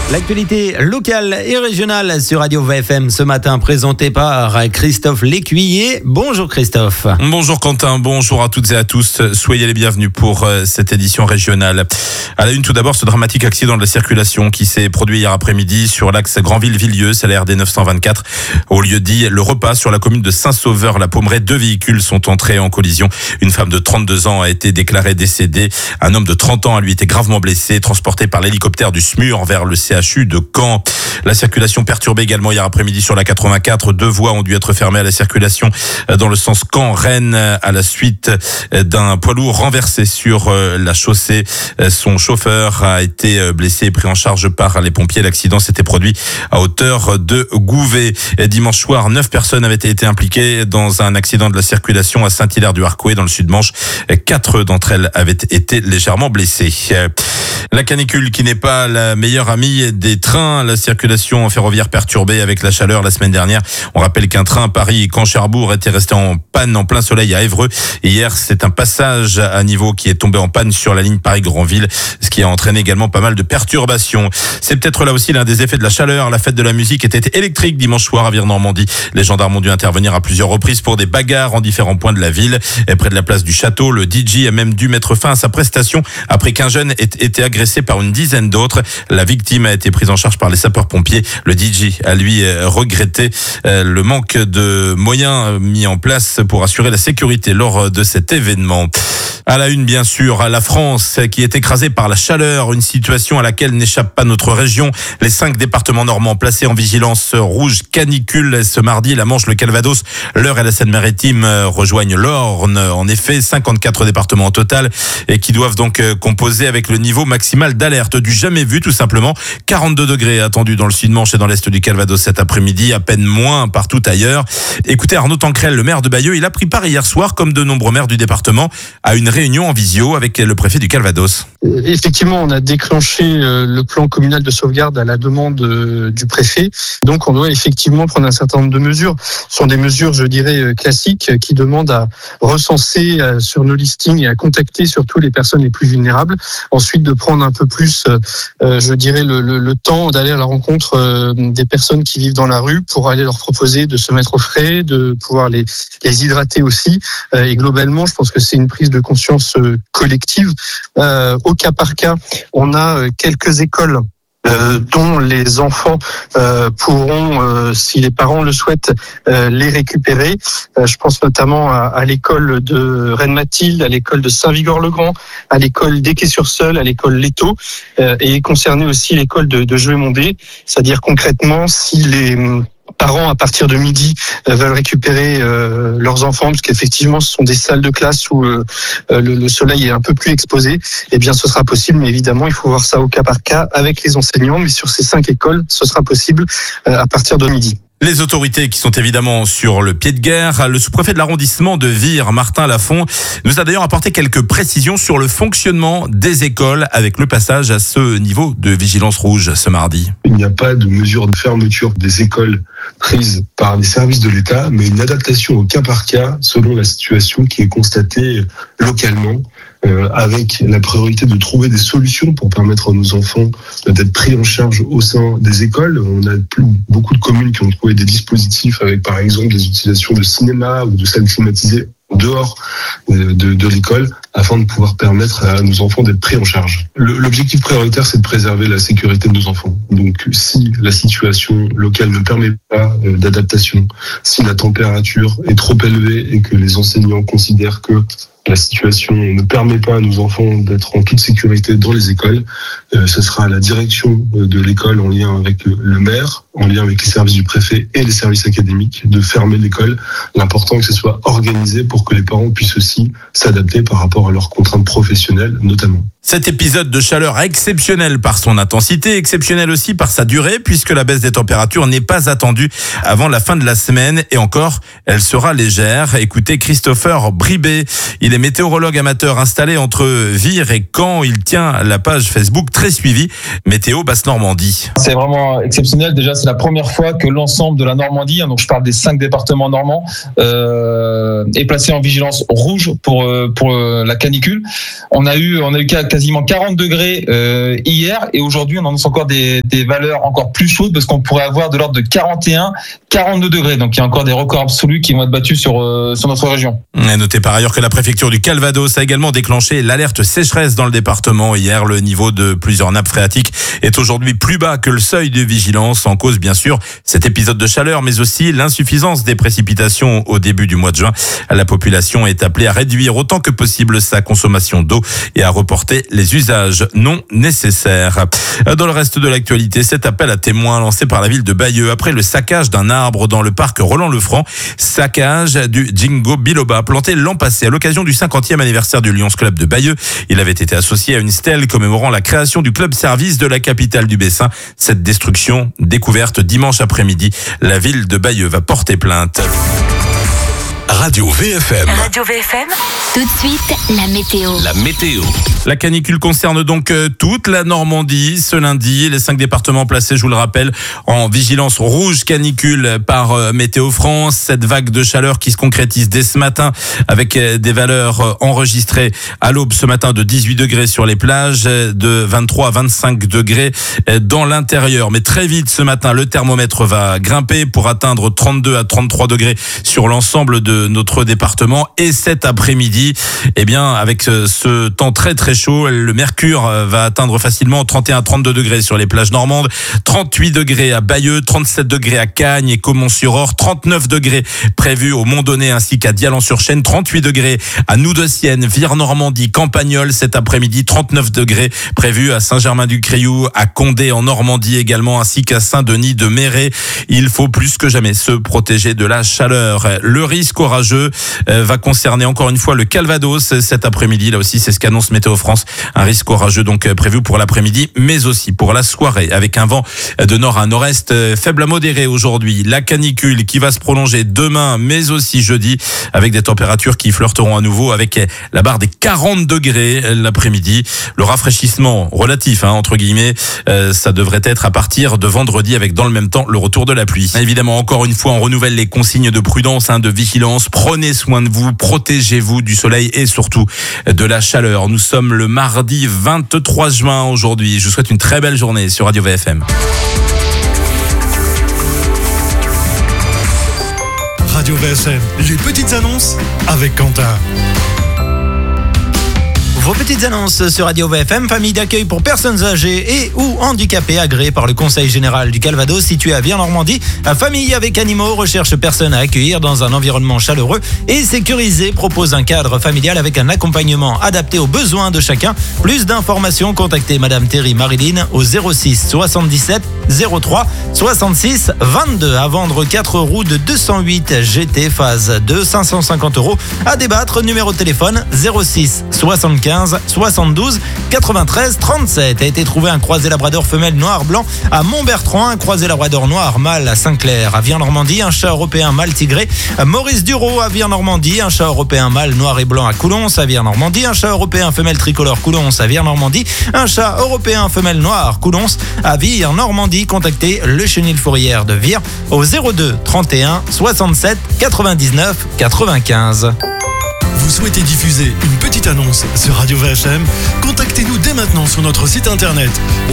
L'actualité locale et régionale sur Radio VFM ce matin, présentée par Christophe Lécuyer. Bonjour Christophe. Bonjour Quentin, bonjour à toutes et à tous. Soyez les bienvenus pour cette édition régionale. À la une, tout d'abord, ce dramatique accident de la circulation qui s'est produit hier après-midi sur l'axe Granville-Villieu, c'est la RD 924. Au lieu dit Le Repas, sur la commune de Saint-Sauveur-la-Pommeraye, 2 véhicules sont entrés en collision. Une femme de 32 ans a été déclarée décédée. Un homme de 30 ans a lui été gravement blessé, transporté par l'hélicoptère du SMUR vers le CHU de Caen. La circulation perturbée également hier après-midi sur la 84. 2 voies ont dû être fermées à la circulation dans le sens Caen-Rennes à la suite d'un poids lourd renversé sur la chaussée. Son chauffeur a été blessé et pris en charge par les pompiers. L'accident s'était produit à hauteur de Gouvet. Dimanche soir, 9 personnes avaient été impliquées dans un accident de la circulation à Saint-Hilaire-du-Harcouët dans le Sud-Manche. 4 d'entre elles avaient été légèrement blessées. La canicule qui n'est pas la meilleure amie des trains. La circulation ferroviaire perturbée avec la chaleur la semaine dernière. On rappelle qu'un train Paris-Caen-Cherbourg était resté en panne en plein soleil à Évreux. Hier, c'est un passage à niveau qui est tombé en panne sur la ligne Paris-Granville, ce qui a entraîné également pas mal de perturbations. C'est peut-être là aussi l'un des effets de la chaleur. La fête de la musique était électrique dimanche soir à Vire-Normandie. Les gendarmes ont dû intervenir à plusieurs reprises pour des bagarres en différents points de la ville. Et près de la place du Château, le DJ a même dû mettre fin à sa prestation après qu'un jeune ait été agressé par une dizaine d'autres. La victime a été prise en charge par les sapeurs-pompiers. Le DJ a lui regretté le manque de moyens mis en place pour assurer la sécurité lors de cet événement. À la une, bien sûr, la France qui est écrasée par la chaleur, une situation à laquelle n'échappe pas notre région. Les 5 départements normands placés en vigilance rouge canicule ce mardi, la Manche, le Calvados, l'Eure et la Seine-Maritime rejoignent l'Orne. En effet, 54 départements au total et qui doivent donc composer avec le niveau maximal d'alerte du jamais vu, tout simplement. 42 degrés attendus dans le Sud-Manche et dans l'Est du Calvados cet après-midi, à peine moins partout ailleurs. Écoutez Arnaud Tancrel, le maire de Bayeux, il a pris part hier soir, comme de nombreux maires du département, à une réunion en visio avec le préfet du Calvados. Effectivement, on a déclenché le plan communal de sauvegarde à la demande du préfet. Donc, on doit effectivement prendre un certain nombre de mesures. Ce sont des mesures, je dirais, classiques qui demandent à recenser sur nos listings et à contacter surtout les personnes les plus vulnérables. Ensuite, de prendre un peu plus, je dirais, le temps d'aller à la rencontre des personnes qui vivent dans la rue pour aller leur proposer de se mettre au frais, de pouvoir les hydrater aussi. Et globalement, je pense que c'est une prise de conscience collective. Au cas par cas, on a quelques écoles dont les enfants pourront, si les parents le souhaitent, les récupérer. Je pense notamment à l'école de Rennes-Mathilde, à l'école de Saint-Vigor-le-Grand, à l'école d'Équet-sur-Seul, à l'école Leto, et concerner aussi l'école de Joué-Mondé. C'est-à-dire concrètement, si les parents à partir de midi veulent récupérer leurs enfants, parce qu'effectivement ce sont des salles de classe où le soleil est un peu plus exposé, eh bien ce sera possible, mais évidemment il faut voir ça au cas par cas avec les enseignants, mais sur ces 5 écoles ce sera possible à partir de midi. Les autorités qui sont évidemment sur le pied de guerre. Le sous-préfet de l'arrondissement de Vire, Martin Lafont, nous a d'ailleurs apporté quelques précisions sur le fonctionnement des écoles avec le passage à ce niveau de vigilance rouge ce mardi. Il n'y a pas de mesure de fermeture des écoles prise par les services de l'État, mais une adaptation au cas par cas selon la situation qui est constatée localement, avec la priorité de trouver des solutions pour permettre à nos enfants d'être pris en charge au sein des écoles. On a beaucoup de communes qui ont trouvé des dispositifs avec par exemple des utilisations de cinéma ou de salles climatisées dehors de l'école afin de pouvoir permettre à nos enfants d'être pris en charge. L'objectif prioritaire, c'est de préserver la sécurité de nos enfants. Donc, si la situation locale ne permet pas d'adaptation, si la température est trop élevée et que les enseignants considèrent que la situation ne permet pas à nos enfants d'être en toute sécurité dans les écoles, ce sera la direction de l'école en lien avec le maire, en lien avec les services du préfet et les services académiques de fermer l'école. L'important est que ce soit organisé pour que les parents puissent aussi s'adapter par rapport à leurs contraintes professionnelles notamment. Cet épisode de chaleur exceptionnel par son intensité, exceptionnel aussi par sa durée, puisque la baisse des températures n'est pas attendue avant la fin de la semaine, et encore, elle sera légère. Écoutez Christopher Bribé, il est météorologue amateur installé entre Vire et Caen. Il tient la page Facebook très suivie, Météo Basse-Normandie. C'est vraiment exceptionnel. Déjà, c'est la première fois que l'ensemble de la Normandie, donc je parle des 5 départements normands, est placé en vigilance rouge pour la canicule. On a eu qu'à quasiment 40 degrés hier, et aujourd'hui on annonce encore des valeurs encore plus chaudes parce qu'on pourrait avoir de l'ordre de 41, 42 degrés. Donc il y a encore des records absolus qui vont être battus sur notre région. Et notez par ailleurs que la préfecture du Calvados a également déclenché l'alerte sécheresse dans le département. Hier, le niveau de plusieurs nappes phréatiques est aujourd'hui plus bas que le seuil de vigilance, en cause bien sûr cet épisode de chaleur, mais aussi l'insuffisance des précipitations au début du mois de juin. La population est appelée à réduire autant que possible sa consommation d'eau et à reporter les usages non nécessaires. Dans le reste de l'actualité, cet appel à témoins lancé par la ville de Bayeux après le saccage d'un arbre dans le parc Roland-Lefranc, saccage du Jingo Biloba planté l'an passé à l'occasion du 50e anniversaire du Lions Club de Bayeux. Il avait été associé à une stèle commémorant la création du club service de la capitale du Bessin. Cette destruction découverte dimanche après-midi, la ville de Bayeux va porter plainte. Radio VFM. Radio VFM. Tout de suite, la météo. La météo. La canicule concerne donc toute la Normandie ce lundi. Les 5 départements placés, je vous le rappelle, en vigilance rouge canicule par Météo France. Cette vague de chaleur qui se concrétise dès ce matin avec des valeurs enregistrées à l'aube ce matin de 18 degrés sur les plages, de 23 à 25 degrés dans l'intérieur. Mais très vite ce matin, le thermomètre va grimper pour atteindre 32 à 33 degrés sur l'ensemble de notre département. Et cet après-midi, eh bien, avec ce temps très très chaud, le mercure va atteindre facilement 31 à 32 degrés sur les plages normandes, 38 degrés à Bayeux, 37 degrés à Cagnes et Caumont-sur-Orge, 39 degrés prévus au Mont-Donné ainsi qu'à Dialan-sur-Chêne, 38 degrés à Noudessienne, Vire-Normandie, Campagnol cet après-midi, 39 degrés prévus à Saint-Germain-du-Crioux, à Condé en Normandie également, ainsi qu'à Saint-Denis de Méré. Il faut plus que jamais se protéger de la chaleur. Le risque orageux va concerner encore une fois le Calvados cet après-midi. Là aussi, c'est ce qu'annonce Météo France. Un risque orageux donc prévu pour l'après-midi, mais aussi pour la soirée, avec un vent de nord à nord-est faible à modéré aujourd'hui. La canicule qui va se prolonger demain, mais aussi jeudi, avec des températures qui flirteront à nouveau avec la barre des 40 degrés l'après-midi. Le rafraîchissement relatif, entre guillemets, ça devrait être à partir de vendredi, avec dans le même temps le retour de la pluie. Évidemment, encore une fois, on renouvelle les consignes de prudence, de vigilance. Prenez soin de vous, protégez-vous du soleil et surtout de la chaleur. Nous sommes le mardi 23 juin aujourd'hui. Je vous souhaite une très belle journée sur Radio VFM. Radio VFM, les petites annonces avec Quentin. Vos petites annonces sur Radio VFM. Famille d'accueil pour personnes âgées et ou handicapées agréée par le Conseil général du Calvados situé à Vire-Normandie. Famille avec animaux recherche personnes à accueillir dans un environnement chaleureux et sécurisé. Propose un cadre familial avec un accompagnement adapté aux besoins de chacun. Plus d'informations, contactez Madame Thierry Marilyn au 06 77 03 66 22. À vendre 4 roues de 208 GT phase 2, 550 €. À débattre, numéro de téléphone 06 75 72 93 37. A été trouvé un croisé labrador femelle noir-blanc à Montbertrand, un croisé labrador noir-mâle à Saint-Clair. À Vire-Normandie, un chat européen mâle tigré à Maurice Dureau. À Vire-Normandie, un chat européen mâle noir et blanc à Coulons. À Vire-Normandie, un chat européen femelle tricolore Coulons. À Vire-Normandie, un chat européen femelle noire Coulons. À Vire-Normandie, contactez le Chenil Fourrière de Vire au 02 31 67 99 95. Vous souhaitez diffuser une petite annonce sur Radio VFM? Contactez-nous dès maintenant sur notre site internet au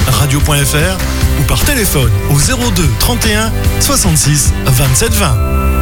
www.vfmradio.fr ou par téléphone au 02 31 66 27 20.